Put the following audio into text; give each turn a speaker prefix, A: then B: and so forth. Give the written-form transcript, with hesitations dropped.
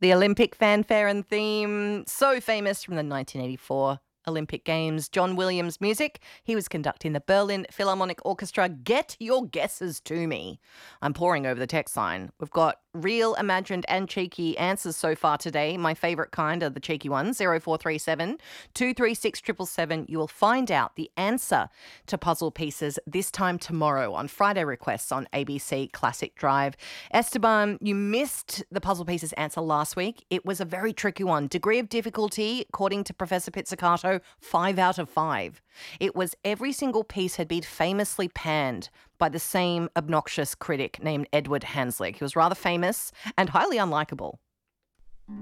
A: The Olympic fanfare and theme, so famous from the 1984 Olympic Games. John Williams music. He was conducting the Berlin Philharmonic Orchestra. Get your guesses to me. I'm poring over the text line. We've got real, imagined and cheeky answers so far today. My favourite kind are the cheeky ones. 0437 236 777. You will find out the answer to puzzle pieces this time tomorrow on Friday Requests on ABC Classic Drive. Esteban, you missed the puzzle pieces answer last week. It was a very tricky one. Degree of difficulty, according to Professor Pizzicato, 5 out of 5. It was every single piece had been famously panned by the same obnoxious critic named Edward Hanslick. He was rather famous and highly unlikable.